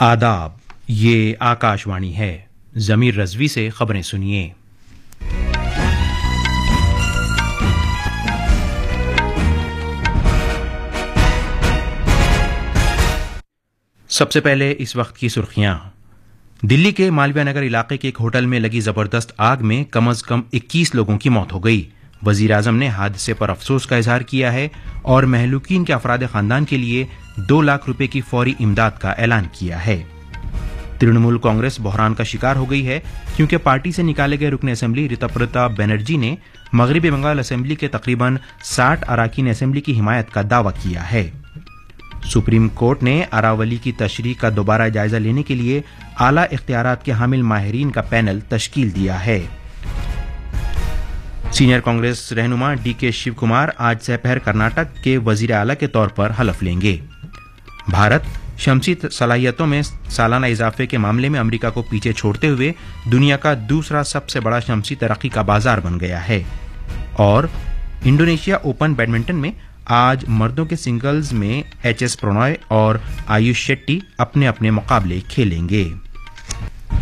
आदाब, ये आकाशवाणी है। ज़मीर रज़वी से खबरें सुनिए। सबसे पहले इस वक्त की सुर्खियां। दिल्ली के मालवीय नगर इलाके के एक होटल में लगी जबरदस्त आग में कम से कम 21 लोगों की मौत हो गई। वजीर आजम ने हादसे पर अफसोस का इजहार किया है और महलूकीन के अफराद खानदान के लिए 2 लाख रुपए की फौरी इमदाद का ऐलान किया है। तृणमूल कांग्रेस बहरान का शिकार हो गई है क्योंकि पार्टी से निकाले गए रुकन असेंबली ऋतुप्रताप बनर्जी ने मगरबी बंगाल असेंबली के तकरीबन 60 अरकान असेंबली की हिमायत का दावा किया है। सुप्रीम कोर्ट ने अरावली की तशरीह का दोबारा जायजा लेने के लिए आला इख्तियारात के हामिल माहिरीन का पैनल तश्कील दिया है। सीनियर कांग्रेस रहनुमा DK शिव कुमार आज दोपहर कर्नाटक के वजीर आला के तौर पर हलफ लेंगे। भारत शमसी सलाहियतों में सालाना इजाफे के मामले में अमेरिका को पीछे छोड़ते हुए दुनिया का दूसरा सबसे बड़ा शमसी तरक्की का बाजार बन गया है। और इंडोनेशिया ओपन बैडमिंटन में आज मर्दों के सिंगल्स में HS प्रणॉय और आयुष शेट्टी अपने अपने मुकाबले खेलेंगे।